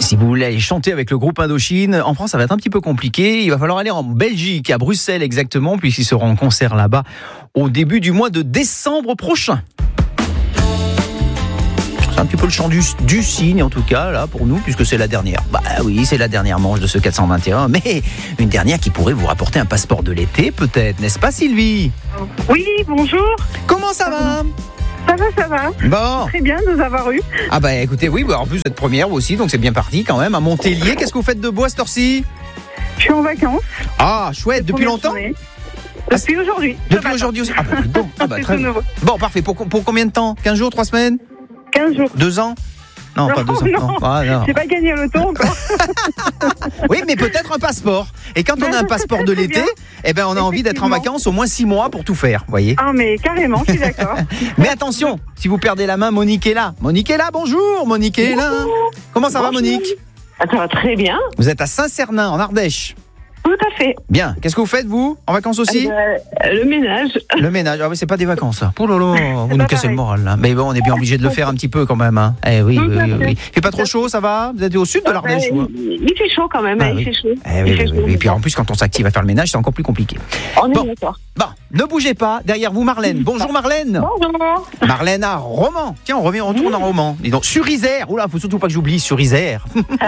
si vous voulez aller chanter avec le groupe Indochine, en France, ça va être un petit peu compliqué. Il va falloir aller en Belgique, à Bruxelles exactement, puisqu'ils seront en concert là-bas au début du mois de décembre prochain. C'est un petit peu le chant du cygne, en tout cas, là, pour nous, puisque c'est la dernière. Bah oui, c'est la dernière manche de ce 421, mais une dernière qui pourrait vous rapporter un passeport de l'été, peut-être, n'est-ce pas, Sylvie ? Oui, bonjour. Comment ça va ? Ça va. Bon. Très bien de nous avoir eu. Ah bah écoutez, oui, en plus vous êtes première vous aussi, donc c'est bien parti quand même. À Montélier, qu'est-ce que vous faites de beau à cette heure-ci ? Je suis en vacances. Ah, chouette, depuis longtemps ? Depuis aujourd'hui. Depuis aujourd'hui aussi. Ah bah bon, très bien. Bon, parfait. Pour combien de temps ? 15 jours, 3 semaines ? 15 jours. 2 ans ? Non, pas 2 ans. Non. Ah, non. J'ai pas gagné le temps encore. Oui, mais peut-être un passeport. Et quand on a un passeport de l'été, eh ben on a envie d'être en vacances au moins 6 mois pour tout faire, vous voyez. Ah mais carrément, je suis d'accord. Mais attention, si vous perdez la main, Monique est là. Monique est là, bonjour, Monique est là. Comment ça va, Monique ? Ça va très bien. Vous êtes à Saint-Cernin, en Ardèche. Tout à fait. Bien. Qu'est-ce que vous faites, vous ? En vacances aussi ? Le ménage. Le ménage. Ah oui, c'est pas des vacances, ça. Oh là là, vous nous cassez le moral, là. Mais bon, on est bien obligé de le faire un petit peu quand même, hein. Eh oui. Il fait pas trop chaud, ça va ? Vous êtes au sud de l'Ardèche, ou ? Il fait chaud quand même, il fait chaud. Oui. Et puis en plus, quand on s'active à faire le ménage, c'est encore plus compliqué. On est d'accord. Bon, ne bougez pas. Derrière vous, Marlène. Bonjour, Marlène. Bonjour. Marlène à Romans. Tiens, on retourne en Romans. Dis donc, sur Isère. Oula, faut surtout pas que j'oublie, sur Isère.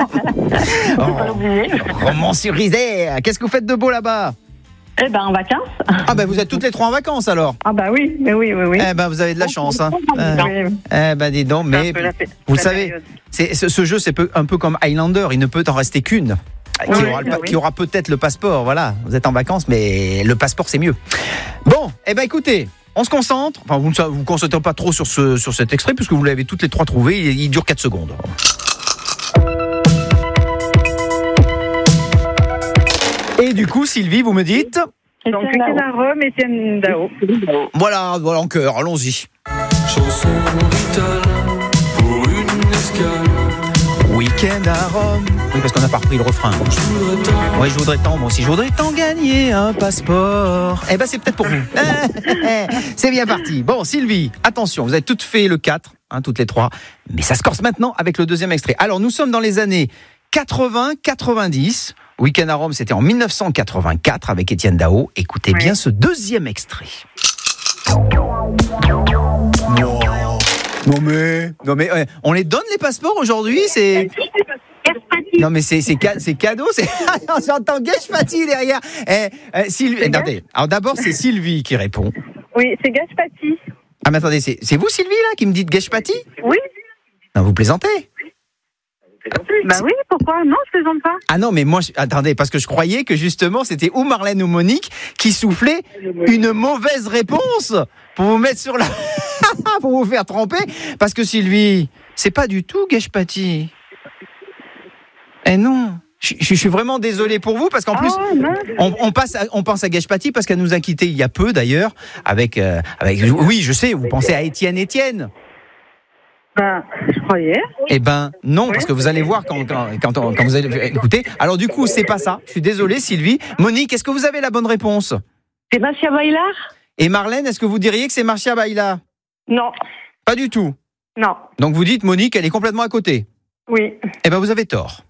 Romans sur Isère. Qu'est-ce que vous faites de beau là-bas ? Eh ben, en vacances. Ah ben, vous êtes toutes les trois en vacances alors ? Ah bah oui, mais oui. Eh ben, vous avez de la chance, hein. Eh ben, dis donc, mais vous le savez, ce jeu, c'est un peu comme Highlander. Il ne peut en rester qu'une. Qui aura peut-être le passeport, voilà. Vous êtes en vacances, mais le passeport, c'est mieux. Bon, eh ben écoutez, on se concentre. Enfin, vous ne vous concentrez pas trop sur cet extrait, puisque vous l'avez toutes les trois trouvé. Il dure 4 secondes. Et du coup, Sylvie, vous me dites ? Donc, Week-end à Rome, Étienne Dao. Voilà, en chœur, allons-y. Chanson vitale pour une escale. Week-end à Rome. Oui, parce qu'on n'a pas repris le refrain. Oui, je voudrais tant, moi aussi. Je voudrais tant gagner un passeport. Eh ben, c'est peut-être pour vous. C'est bien parti. Bon, Sylvie, attention, vous avez toutes fait le 4, toutes les trois. Mais ça se corse maintenant avec le deuxième extrait. Alors, nous sommes dans les années 80-90. Week-end à Rome, c'était en 1984 avec Étienne Dao. Écoutez bien ce deuxième extrait. Non mais, on les donne les passeports aujourd'hui, c'est. Non mais c'est cadeau, j'entends Geshpati derrière. Sylvie, attendez. Alors d'abord c'est Sylvie qui répond. Oui, c'est Geshpati. Ah mais attendez, c'est vous Sylvie là qui me dites Geshpati ? Oui. Non, vous plaisantez ? Bah oui, pourquoi ? Non, je plaisante pas. Ah non, mais moi, attendez, parce que je croyais que justement c'était ou Marlène ou Monique qui soufflaient une mauvaise réponse pour vous mettre sur la... pour vous faire tromper. Parce que Sylvie, c'est pas du tout Geshpati. Eh non, je suis vraiment désolé pour vous parce qu'en plus, on pense à Geshpati parce qu'elle nous a quittés il y a peu d'ailleurs avec oui, je sais, vous pensez à Étienne. Ben, je croyais. Eh ben non, parce que vous allez voir quand vous allez écouter. Alors du coup, c'est pas ça. Je suis désolé, Sylvie. Monique, est-ce que vous avez la bonne réponse ? C'est Marcia Bailar ? Et Marlène, est-ce que vous diriez que c'est Marcia Bailar ? Non. Pas du tout. Non. Donc vous dites Monique, elle est complètement à côté. Oui. Eh ben vous avez tort.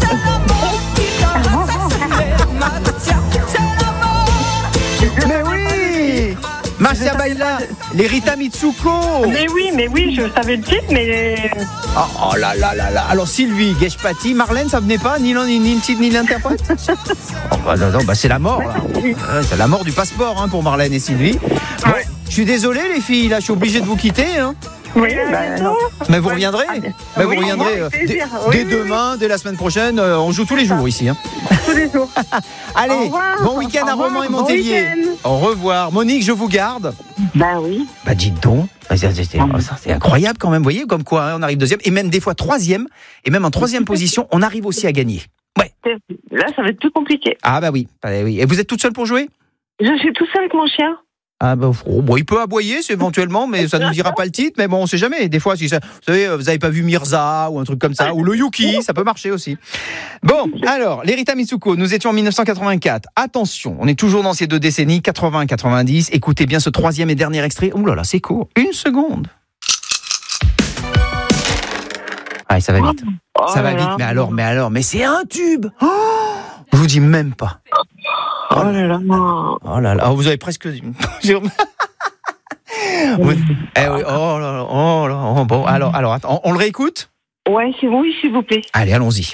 Mais oui, Marcia Bailar, les Rita Mitsuko. Mais oui, je savais le titre, mais... Oh là là là là. Alors Sylvie, Geshpati, Marlène, ça venait pas, ni l'un ni le titre ni l'interprète. Non, c'est la mort là. C'est la mort du passeport pour Marlène et Sylvie. Bon, je suis désolé les filles, là, je suis obligé de vous quitter. Oui, non. Mais vous reviendrez. Vous reviendrez dès demain, dès la semaine prochaine. On joue tous les jours ici. Tous les jours. Allez, bon week-end à Romans et Montélier. Au revoir. Monique, je vous garde. Ben oui. Bah dites donc. C'est incroyable quand même. Vous voyez, comme quoi on arrive deuxième et même des fois troisième. Et même en troisième position, on arrive aussi à gagner. Ouais. Là, ça va être plus compliqué. Ah bah oui. Et vous êtes toute seule pour jouer ? Je suis tout seul avec mon chien. Ah bah, il peut aboyer éventuellement, mais ça ne nous dira pas le titre. Mais bon, on sait jamais. Des fois, si ça, vous savez, vous n'avez pas vu Mirza ou un truc comme ça, ou le Yuki, ça peut marcher aussi. Bon, alors, les Rita Mitsuko, nous étions en 1984. Attention, on est toujours dans ces deux décennies, 80-90. Écoutez bien ce troisième et dernier extrait. Ouh là là, c'est court. 1 seconde. Ah, ça va vite. Oh Ça va là vite, là. mais alors, mais c'est un tube. Je vous dis même pas. Oh là là. Oh là là, oh, vous avez presque dit. Eh oui, oh là là, oh, bon, alors, attends, on le réécoute ? Ouais, c'est bon, oui, s'il vous plaît. Allez, allons-y.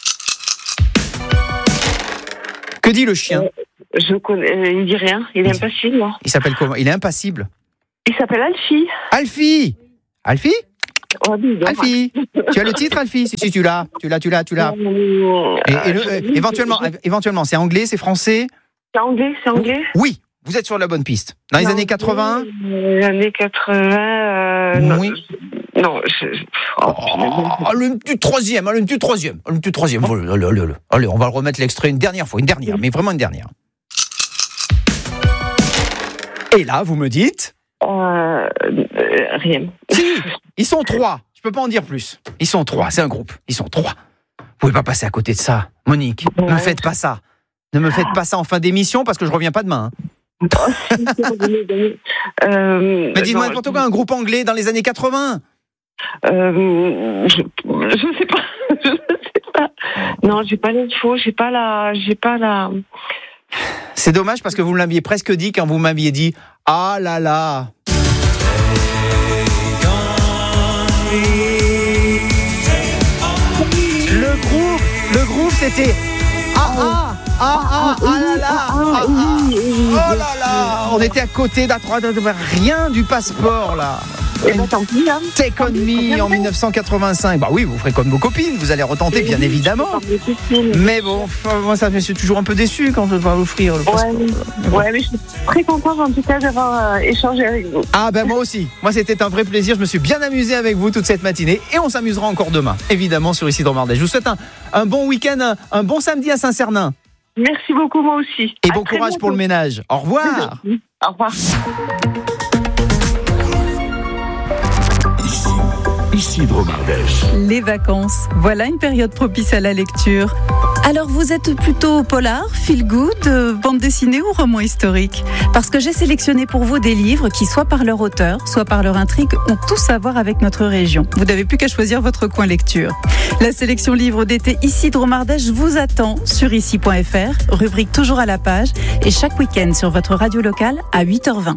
Que dit le chien ? Je connais, il dit rien, il est impassible. Moi. Il s'appelle comment ? Il est impassible. Il s'appelle Alfie. Alfie ? Alfie ? Oh, dis donc. Alfie ? Tu as le titre, Alfie ? Si, tu l'as. Et éventuellement, c'est anglais, c'est français ? C'est anglais. Oui, vous êtes sur la bonne piste. Dans les années 80 ? Les années 80, Oui. Non, Le petit troisième. Allez, on va le remettre l'extrait une dernière, mais vraiment une dernière. Et là, vous me dites ? rien. Si, ils sont 3. Je peux pas en dire plus. Ils sont 3, c'est un groupe. Ils sont 3. Vous pouvez pas passer à côté de ça, Monique. Ne me faites pas ça. Ne me faites pas ça en fin d'émission parce que je reviens pas demain. Mais dites-moi n'importe quoi, un groupe anglais dans les années 80. Je sais pas. Non, j'ai pas l'info, j'ai pas la. C'est dommage parce que vous me l'aviez presque dit quand vous m'aviez dit « Ah là là ». Le groupe c'était ah là là. Oh là là, on était à côté rien du passeport là. Tant pis, hein. Take on me en 1985. Bah oui, vous ferez comme vos copines, vous allez retenter bien évidemment. Mais bon, moi ça me suis toujours un peu déçu quand je dois offrir le passeport. Ouais, mais je suis très contente en tout cas d'avoir échangé avec vous. Ah ben moi aussi. Moi c'était un vrai plaisir, je me suis bien amusé avec vous toute cette matinée et on s'amusera encore demain, évidemment sur Isidre Mardèche. Je vous souhaite un bon week-end, un bon samedi à Saint-Cernin. Merci beaucoup, moi aussi. Et bon courage pour le ménage. Au revoir. Au revoir. Isidre Mardèche. Les vacances, voilà une période propice à la lecture. Alors vous êtes plutôt polar, feel good, bande dessinée ou roman historique ? Parce que j'ai sélectionné pour vous des livres qui, soit par leur auteur, soit par leur intrigue, ont tous à voir avec notre région. Vous n'avez plus qu'à choisir votre coin lecture. La sélection livre d'été Isidre Mardèche vous attend sur ici.fr, rubrique toujours à la page, et chaque week-end sur votre radio locale à 8h20.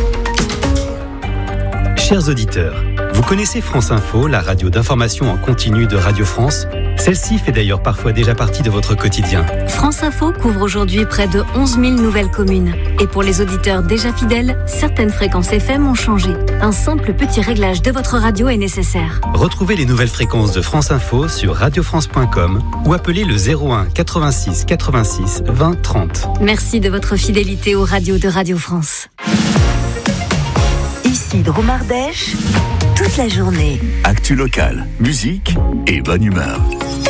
Chers auditeurs, vous connaissez France Info, la radio d'information en continu de Radio France ? Celle-ci fait d'ailleurs parfois déjà partie de votre quotidien. France Info couvre aujourd'hui près de 11 000 nouvelles communes. Et pour les auditeurs déjà fidèles, certaines fréquences FM ont changé. Un simple petit réglage de votre radio est nécessaire. Retrouvez les nouvelles fréquences de France Info sur radiofrance.com ou appelez le 01 86 86 20 30. Merci de votre fidélité aux radios de Radio France. Isidre Mardèche, toute la journée. Actu locale, musique et bonne humeur.